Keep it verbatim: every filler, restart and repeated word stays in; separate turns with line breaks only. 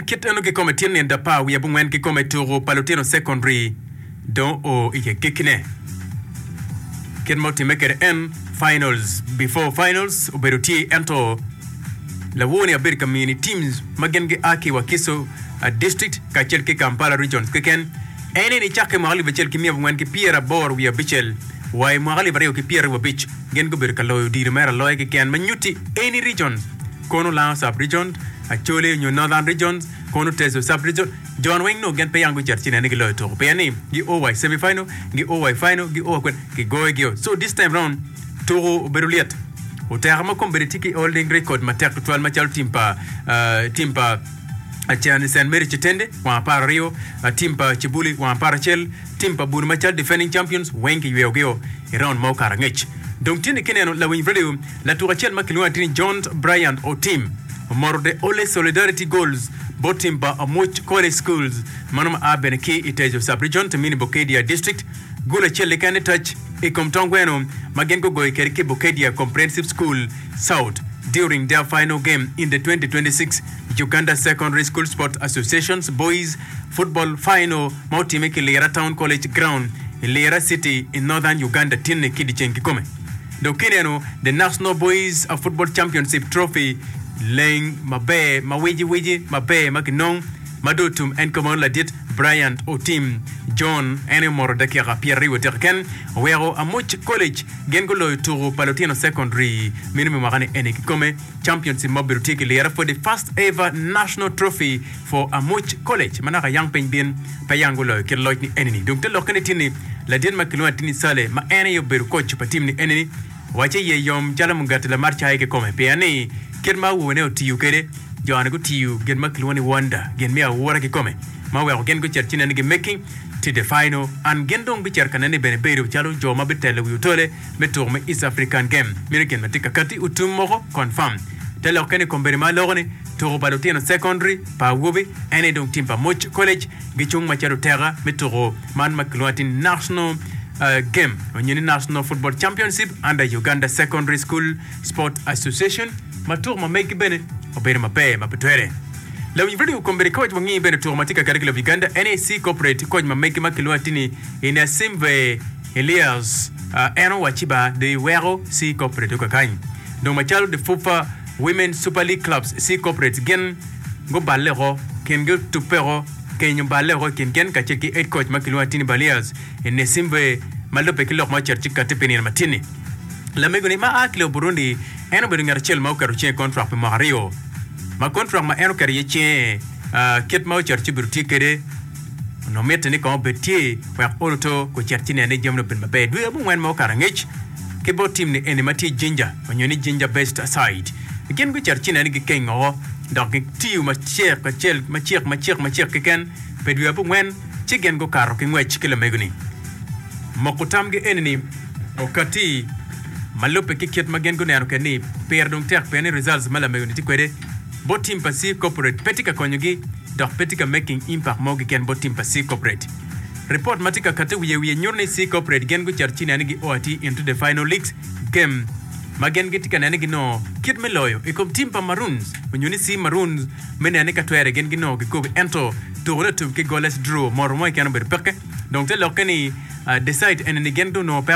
kitano ke come tiene da pa we abungwen ke come turo palotino secondary don o ike kikine ken moti maker en finals before finals uberuti ento la woni aber community teams magenge aki wakiso a district ka chelke Kampala regions keken ene ni chake mahali bechel kimia bungwen ke piera bor we bichel why mahali bare ke piera we bich gen go ber kalo dir mera loy ke ken manyuti any regions kono la sub region actually in northern regions kono tezo sub region John Wing no gen peyango charchina ni lo to peyani gi o y semi final gi o y final gi o kwen gi go gi so this time round to beruliet o terma komberitiki holding record matek twal machal timpa uh, timpa Achani Saint Mary Chitende wa para Rio timpa Chibuli wa para Chel timpa Bur machal defending champions wengi yewgeo around mau karangech donc tini keneno la win video la tour Chel makilwa tini John Bryant o team more the only solidarity goals botimba amuch college schools manoma abeneki itejo sub region to mini Bokedia district gula Chel lekane touch e komtongweno magengo go ikerike Bokedia comprehensive school south during their final game in the twenty twenty-six Uganda Secondary School Sport Association's boys football final Mautimeki Lera Town College ground in Lera City in northern Uganda tinne kidi chenki kome do kineno the National Boys of Football Championship trophy laying mabe mawiji wiji mabe makinong madotum en common la dit Bryant o team John Enemor de Kira Pierre Woterken wero amuch college gengolo turu palotino secondary minimum magane eneki come championship mobility lera for the first ever national trophy for amuch college manaka yang pengbin payangolo kirloit ni eneni donc telo kanetini la din makilwa tini sale ma ene yo beru coach patim ni eneni wache ye yom chala mungati la marcha heke come peani kirma wone o tiyu kede joana go tiyu gen makilwa ni wanda gen mea wora ki come ma we gen go cherchina ni making to the final and gendong bi cherkana ne bene beru chalo joma betele wi tole metorme East African game mirken matika kati utumo confirm tele okene kombere ma logone to balotino secondary pa wobi ene donc timpa moch college gichung macharo terra metoro man maklwati national uh, game onyini national football championship under Uganda Secondary School Sport Association matur ma make bene obere ma pe ma petwere la video kombere coach wangi bene tourmatika karikila Uganda N A C corporate coach ma make makilwatini ina simve Elias uh, eno wachiba de wero C corporate ko kan donc machalo de Fufa Women Super League clubs C corporate gen go balero ken go tupero ken balero ken ken ka cheki head coach makilwatini Balias ina simve malope kilo ma cherchi katepeni matini la megoni ma akle Burundi eno be ngarchel ma ko chen contract ma Rio ma contract ma eno kariye che uh, ket ma cherchi burti kede no mete ni ko beti wa oloto ko cherchi ne ne jemno ben mabe du bu wen ma karangech ke bo team ni ene mati ginger onyoni ginger best side again ko cherchi ne ni kengo donc tiu ma cher ka chel ma cher ma cher ma cher ke ken pe du bu wen chigen go karo ke ngwe chikele megoni mokutam ge ene ni okati malope ke ket magen go ne ano ke ni per donc ter pe ne results mala megoni ti kwede botim pasi corporate petika konyogi dok petika making impact mogi ken botim pasi corporate report matika kate wiye wiye nyorne si corporate gen go charchina nigi oti into the final leagues game magen getika nanigi no kit meloyo e kom timpa maroons onyuni si maroons menane ka twere gen gino go ento to re to ke goles draw mor mo ken ber peke donc te lokani uh, decide en ni gen do no